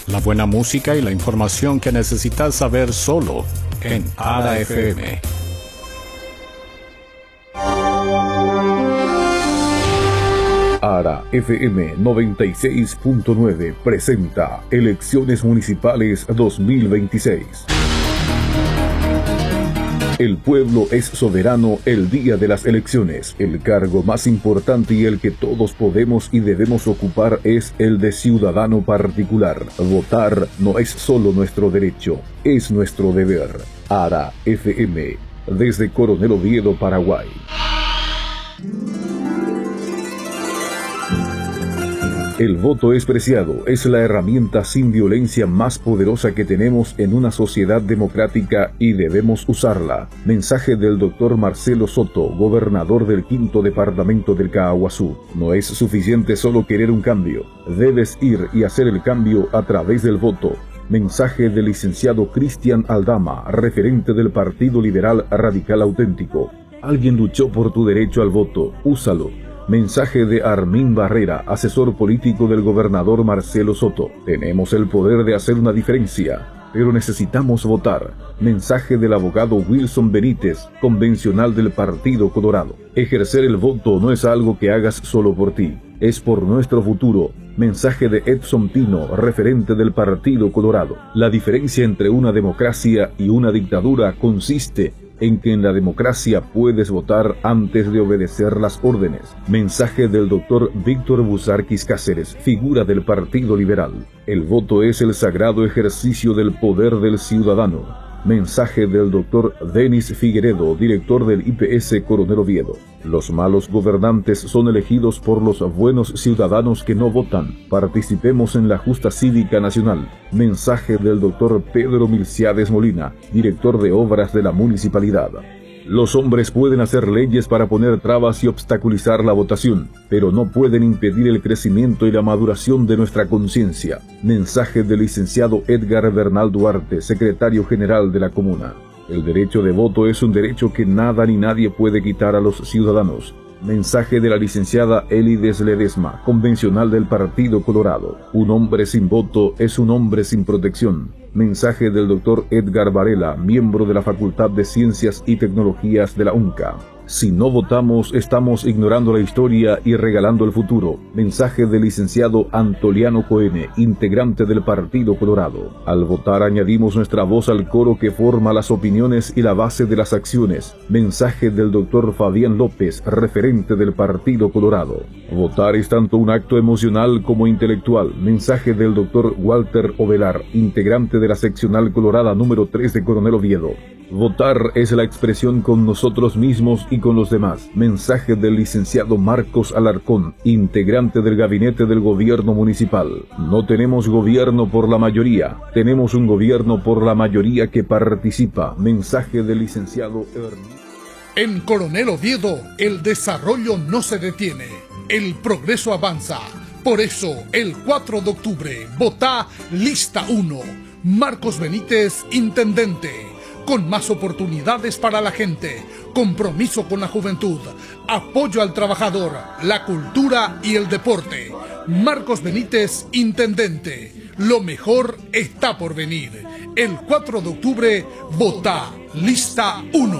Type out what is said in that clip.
La buena música y la información que necesitas saber solo en ARA FM. ARA FM 96.9 presenta Elecciones Municipales 2026. El pueblo es soberano el día de las elecciones. El cargo más importante y el que todos podemos y debemos ocupar es el de ciudadano particular. Votar no es solo nuestro derecho, es nuestro deber. ARA FM, desde Coronel Oviedo, Paraguay. El voto es preciado, es la herramienta sin violencia más poderosa que tenemos en una sociedad democrática y debemos usarla. Mensaje del Dr. Marcelo Soto, gobernador del 5º departamento del Caaguazú. No es suficiente solo querer un cambio, debes ir y hacer el cambio a través del voto. Mensaje del licenciado Cristian Aldama, referente del Partido Liberal Radical Auténtico. Alguien luchó por tu derecho al voto, úsalo. Mensaje de Armin Barrera, asesor político del gobernador Marcelo Soto. Tenemos el poder de hacer una diferencia, pero necesitamos votar. Mensaje del abogado Wilson Benítez, convencional del Partido Colorado. Ejercer el voto no es algo que hagas solo por ti, es por nuestro futuro. Mensaje de Edson Tino, referente del Partido Colorado. La diferencia entre una democracia y una dictadura consiste en que en la democracia puedes votar antes de obedecer las órdenes. Mensaje del Dr. Víctor Busarquis Cáceres, figura del Partido Liberal. El voto es el sagrado ejercicio del poder del ciudadano. Mensaje del Dr. Denis Figueredo, director del IPS Coronel Oviedo. Los malos gobernantes son elegidos por los buenos ciudadanos que no votan. Participemos en la justa cívica nacional. Mensaje del Dr. Pedro Milciades Molina, director de obras de la municipalidad. Los hombres pueden hacer leyes para poner trabas y obstaculizar la votación, pero no pueden impedir el crecimiento y la maduración de nuestra conciencia. Mensaje del licenciado Edgar Bernal Duarte, secretario general de la comuna. El derecho de voto es un derecho que nada ni nadie puede quitar a los ciudadanos. Mensaje de la licenciada Elides Ledesma, convencional del Partido Colorado. Un hombre sin voto es un hombre sin protección. Mensaje del Dr. Edgar Varela, miembro de la Facultad de Ciencias y Tecnologías de la UNCA. Si no votamos, estamos ignorando la historia y regalando el futuro. Mensaje del licenciado Antoliano Coene, integrante del Partido Colorado. Al votar añadimos nuestra voz al coro que forma las opiniones y la base de las acciones. Mensaje del Dr. Fabián López, referente del Partido Colorado. Votar es tanto un acto emocional como intelectual. Mensaje del Dr. Walter Ovelar, integrante de la seccional colorada número 3 de Coronel Oviedo. Votar es la expresión con nosotros mismos y con los demás. Mensaje del licenciado Marcos Alarcón, integrante del gabinete del gobierno municipal. No tenemos gobierno por la mayoría, tenemos un gobierno por la mayoría que participa. Mensaje del licenciado En Coronel Oviedo, el desarrollo no se detiene, el progreso avanza. Por eso, el 4 de octubre, vota Lista 1, Marcos Benítez, intendente. Con más oportunidades para la gente, compromiso con la juventud, apoyo al trabajador, la cultura y el deporte. Marcos Benítez, intendente. Lo mejor está por venir. El 4 de octubre, vota Lista 1.